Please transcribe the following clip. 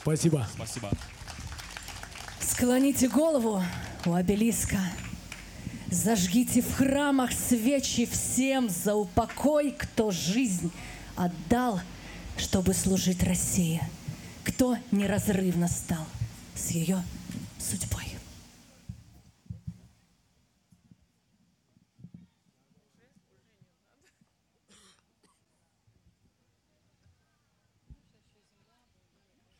Спасибо. Спасибо. Склоните голову у обелиска. Зажгите в храмах свечи всем за упокой, кто жизнь отдал, чтобы служить России, кто неразрывно стал с ее судьбой.